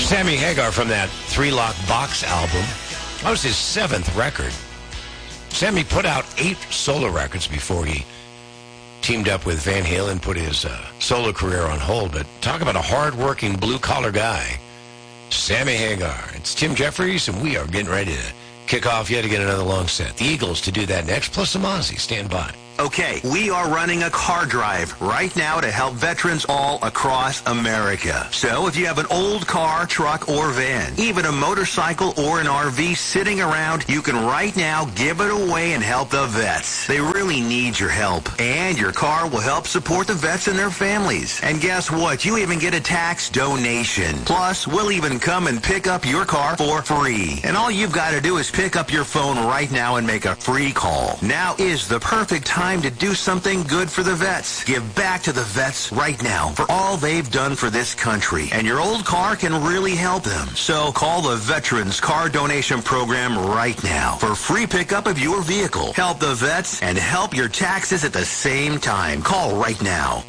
Sammy Hagar from that Three Lock Box album. That was his 7th record. Sammy put out 8 solo records before he teamed up with Van Halen, put his solo career on hold. But talk about a hard-working, blue-collar guy. Sammy Hagar. It's Tim Jeffries, and we are getting ready to kick off yet again another long set. The Eagles to do that next, plus some Ozzy. Stand by. Okay, we are running a car drive right now to help veterans all across America. So if you have an old car, truck, or van, even a motorcycle or an RV sitting around, you can right now give it away and help the vets. They really need your help. And your car will help support the vets and their families. And guess what? You even get a tax donation. Plus, we'll even come and pick up your car for free. And all you've got to do is pick up your phone right now and make a free call. Now is the perfect time to do something good for the vets. Give back to the vets right now for all they've done for this country. And your old car can really help them. So call the Veterans Car Donation Program right now for free pickup of your vehicle. Help the vets and help your taxes at the same time. Call right now.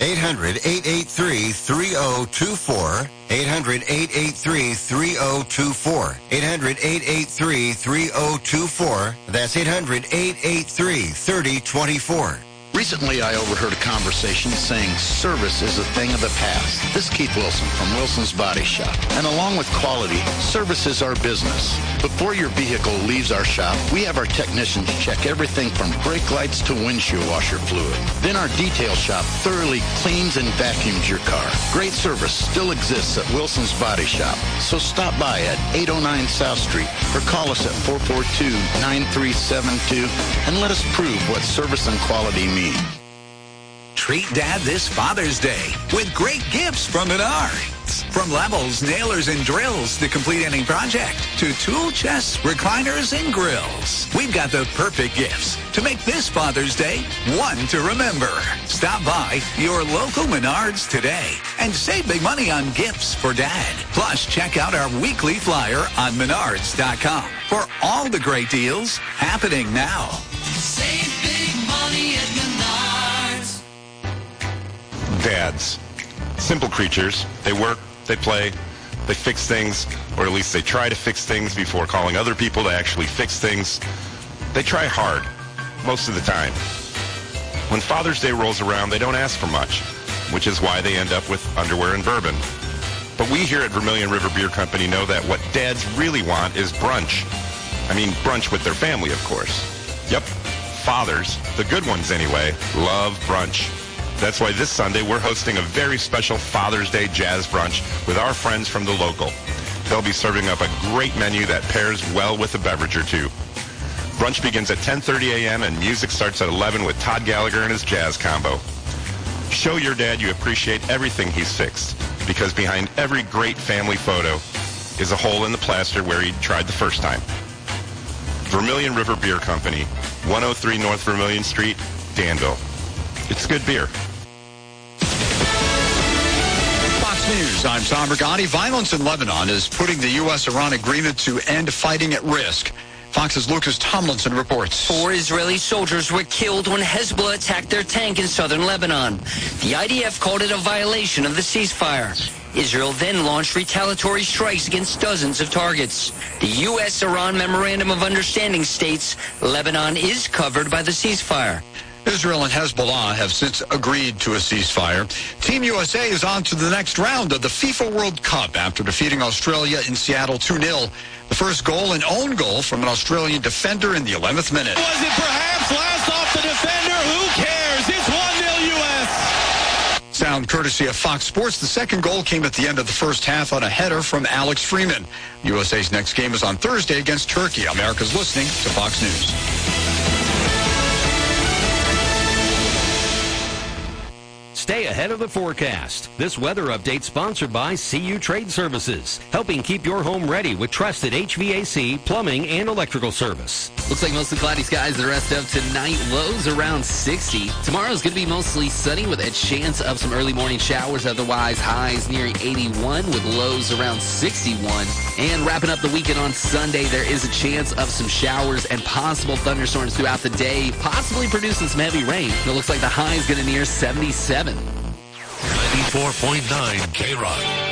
800-883-3024. 800-883-3024. 800-883-3024. That's 800-883-3024. Recently, I overheard a conversation saying service is a thing of the past. This is Keith Wilson from Wilson's Body Shop. And along with quality, service is our business. Before your vehicle leaves our shop, we have our technicians check everything from brake lights to windshield washer fluid. Then our detail shop thoroughly cleans and vacuums your car. Great service still exists at Wilson's Body Shop. So stop by at 809 South Street or call us at 442-9372 and let us prove what service and quality mean. Treat Dad this Father's Day with great gifts from Menards. From levels, nailers, and drills to complete any project, to tool chests, recliners, and grills. We've got the perfect gifts to make this Father's Day one to remember. Stop by your local Menards today and save big money on gifts for Dad. Plus, check out our weekly flyer on Menards.com for all the great deals happening now. Save big money at Menards. Dads. Simple creatures. They work, they play, they fix things, or at least they try to fix things before calling other people to actually fix things. They try hard, most of the time. When Father's Day rolls around, they don't ask for much, which is why they end up with underwear and bourbon. But we here at Vermilion River Beer Company know that what dads really want is brunch. I mean, brunch with their family, of course. Yep, fathers, the good ones anyway, love brunch. That's why this Sunday we're hosting a very special Father's Day jazz brunch with our friends from the local. They'll be serving up a great menu that pairs well with a beverage or two. Brunch begins at 10:30 a.m. and music starts at 11 with Todd Gallagher and his jazz combo. Show your dad you appreciate everything he's fixed, because behind every great family photo is a hole in the plaster where he tried the first time. Vermilion River Beer Company, 103 North Vermilion Street, Danville. It's good beer. Fox News, I'm Tom Rigotti. Violence in Lebanon is putting the U.S.-Iran agreement to end fighting at risk. Fox's Lucas Tomlinson reports. 4 Israeli soldiers were killed when Hezbollah attacked their tank in southern Lebanon. The IDF called it a violation of the ceasefire. Israel then launched retaliatory strikes against dozens of targets. The U.S.-Iran Memorandum of Understanding states Lebanon is covered by the ceasefire. Israel and Hezbollah have since agreed to a ceasefire. Team USA is on to the next round of the FIFA World Cup after defeating Australia in Seattle 2-0. The first goal, an own goal from an Australian defender in the 11th minute. Was it perhaps last off the defender? Who cares? It's 1-0 U.S. Sound courtesy of Fox Sports. The second goal came at the end of the first half on a header from Alex Freeman. USA's next game is on Thursday against Turkey. America's listening to Fox News. Stay ahead of the forecast. This weather update sponsored by CU Trade Services, helping keep your home ready with trusted HVAC, plumbing, and electrical service. Looks like mostly cloudy skies the rest of tonight. Lows around 60. Tomorrow's going to be mostly sunny with a chance of some early morning showers. Otherwise, highs nearing 81 with lows around 61. And wrapping up the weekend on Sunday, there is a chance of some showers and possible thunderstorms throughout the day, possibly producing some heavy rain. It looks like the high is going to near 77. 94.9 K-Rock.